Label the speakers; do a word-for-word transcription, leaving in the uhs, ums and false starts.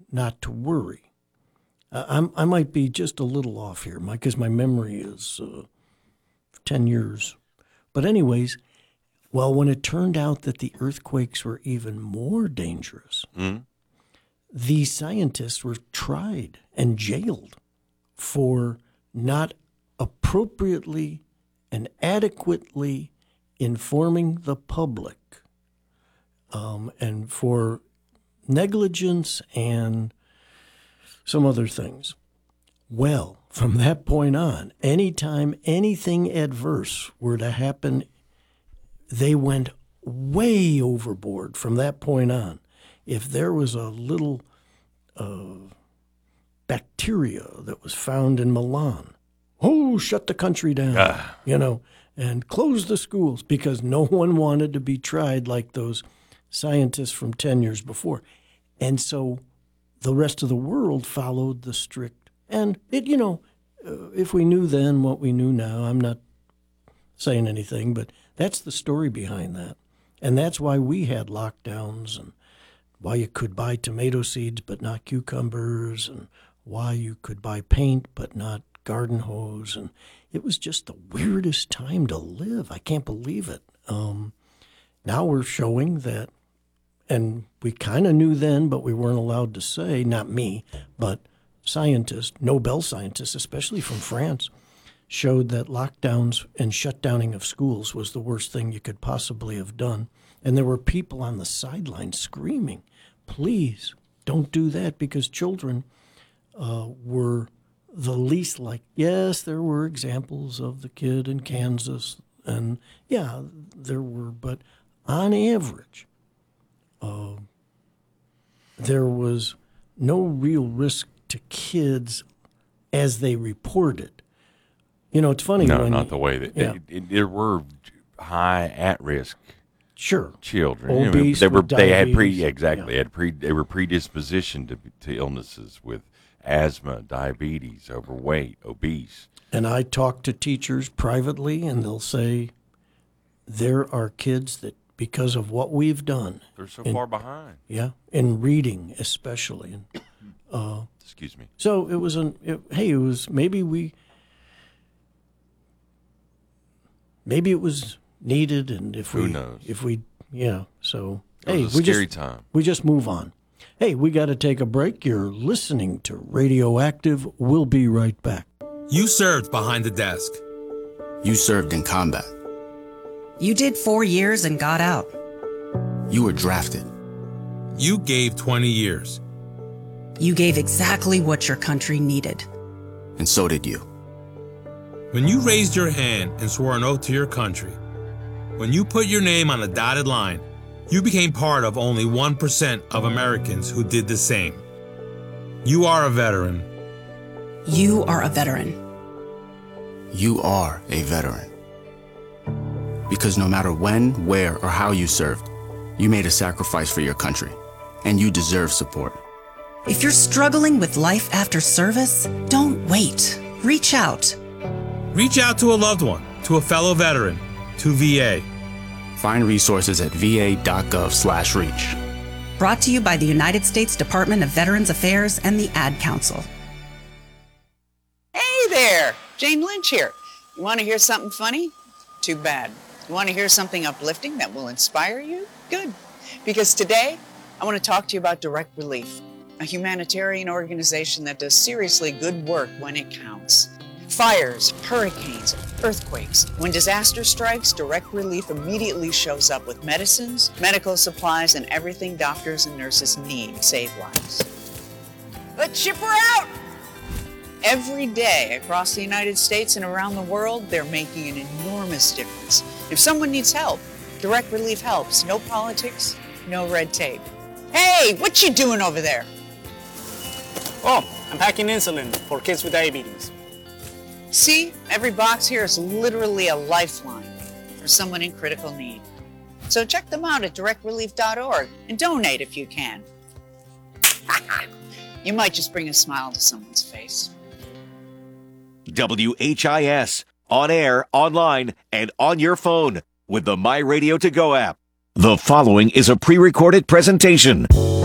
Speaker 1: not to worry. Uh, I'm, I might be just a little off here, because my memory is uh, ten years. But anyways, well, when it turned out that the earthquakes were even more dangerous,
Speaker 2: mm-hmm.
Speaker 1: these scientists were tried and jailed for not appropriately and adequately informing the public, um, and for negligence and some other things. Well, from that point on, anytime anything adverse were to happen, they went way overboard from that point on. If there was a little uh, bacteria that was found in Milan, oh, shut the country down, ah. you know, and close the schools, because no one wanted to be tried like those scientists from ten years before. And so the rest of the world followed the strict, and it, you know, uh, if we knew then what we knew now, I'm not saying anything, but that's the story behind that. And that's why we had lockdowns, and why you could buy tomato seeds but not cucumbers, and why you could buy paint but not garden hose. And it was just the weirdest time to live. I can't believe it. Um, now we're showing that, and we kind of knew then, but we weren't allowed to say, not me, but scientists, Nobel scientists, especially from France, showed that lockdowns and shutdowning of schools was the worst thing you could possibly have done. And there were people on the sidelines screaming, please don't do that, because children uh, were the least like, yes, there were examples of the kid in Kansas, and yeah, there were, but on average, uh, there was no real risk to kids as they reported. You know, it's funny.
Speaker 2: No,
Speaker 1: when,
Speaker 2: not the way that
Speaker 1: yeah.
Speaker 2: it, it, there were high at risk.
Speaker 1: Sure,
Speaker 2: children.
Speaker 1: Obese,
Speaker 2: they were.
Speaker 1: with
Speaker 2: they had pre
Speaker 1: diabetes.
Speaker 2: exactly.
Speaker 1: Yeah.
Speaker 2: They had pre. They were predispositioned to to illnesses with asthma, diabetes, overweight, obese.
Speaker 1: And I talk to teachers privately, and they'll say there are kids that, because of what we've done,
Speaker 2: they're so
Speaker 1: in,
Speaker 2: far behind.
Speaker 1: Yeah, in reading especially. And uh,
Speaker 2: excuse me.
Speaker 1: So it was an. It, hey, it was maybe we. Maybe it was needed, and if
Speaker 2: Who
Speaker 1: we,
Speaker 2: knows?
Speaker 1: if we, yeah. So
Speaker 2: it
Speaker 1: hey,
Speaker 2: was a
Speaker 1: we
Speaker 2: scary
Speaker 1: just
Speaker 2: time.
Speaker 1: we just move on. Hey, we got to take a break. You're listening to Radioactive. We'll be right back.
Speaker 3: You served behind the desk.
Speaker 4: You served in combat.
Speaker 5: You did four years and got out.
Speaker 4: You were drafted.
Speaker 3: You gave twenty years.
Speaker 5: You gave exactly what your country needed.
Speaker 4: And so did you.
Speaker 3: When you raised your hand and swore an oath to your country, when you put your name on a dotted line, you became part of only one percent of Americans who did the same. You are a veteran.
Speaker 5: You are a veteran.
Speaker 4: You are a veteran. Because no matter when, where, or how you served, you made a sacrifice for your country, and you deserve support.
Speaker 5: If you're struggling with life after service, don't wait. Reach out.
Speaker 3: Reach out to a loved one, to a fellow veteran, to V A.
Speaker 4: Find resources at va.gov slash reach.
Speaker 5: Brought to you by the United States Department of Veterans Affairs and the Ad Council.
Speaker 6: Hey there, Jane Lynch here. You want to hear something funny? Too bad. You want to hear something uplifting that will inspire you? Good. Because today, I want to talk to you about Direct Relief, a humanitarian organization that does seriously good work when it counts. Fires, hurricanes, earthquakes. When disaster strikes, Direct Relief immediately shows up with medicines, medical supplies, and everything doctors and nurses need to save lives. Let's ship her out! Every day across the United States and around the world, they're making an enormous difference. If someone needs help, Direct Relief helps. No politics, no red tape. Hey, what you doing over there?
Speaker 7: Oh, I'm packing insulin for kids with diabetes.
Speaker 6: See, every box here is literally a lifeline for someone in critical need. So check them out at direct relief dot org and donate if you can. You might just bring a smile to someone's face.
Speaker 8: W H I S, on air, online, and on your phone with the My Radio To Go app. The following is a pre-recorded presentation.